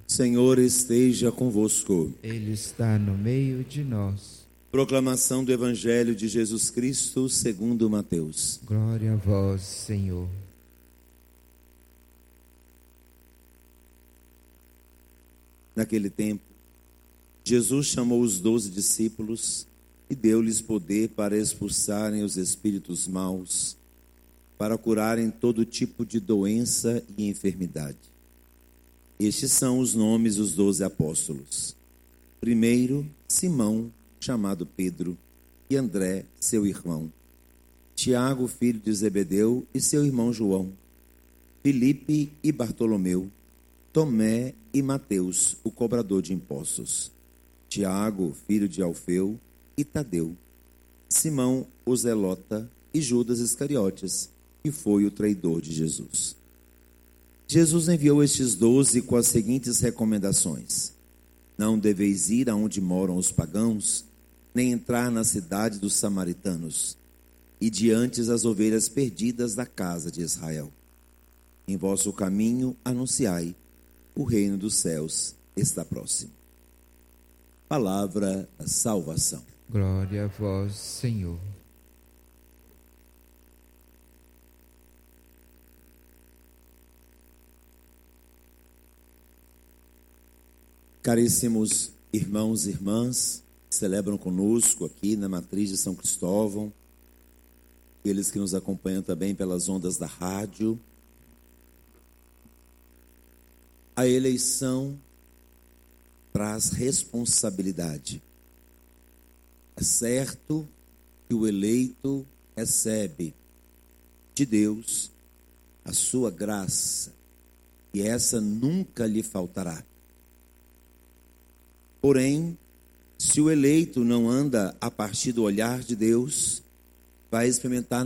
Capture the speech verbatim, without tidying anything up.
Senhor esteja convosco. Ele está no meio de nós. Proclamação do Evangelho de Jesus Cristo segundo Mateus. Glória a vós, Senhor. Naquele tempo, Jesus chamou os doze discípulos e deu-lhes poder para expulsarem os espíritos maus, para curarem todo tipo de doença e enfermidade. Estes são os nomes dos doze apóstolos. Primeiro, Simão, chamado Pedro, e André, seu irmão. Tiago, filho de Zebedeu, e seu irmão João. Filipe e Bartolomeu. Tomé e Mateus, o cobrador de impostos. Tiago, filho de Alfeu, e Tadeu. Simão, o zelota, e Judas Iscariotes, que foi o traidor de Jesus. Jesus enviou estes doze com as seguintes recomendações: não deveis ir aonde moram os pagãos, nem entrar na cidade dos samaritanos, e diante as ovelhas perdidas da casa de Israel. Em vosso caminho anunciai: o reino dos céus está próximo. Palavra da salvação. Glória a vós, Senhor. Caríssimos irmãos e irmãs, que celebram conosco aqui na Matriz de São Cristóvão, aqueles que nos acompanham também pelas ondas da rádio, a eleição traz responsabilidade. É certo que o eleito recebe de Deus a sua graça, e essa nunca lhe faltará. Porém, se o eleito não anda a partir do olhar de Deus, vai experimentar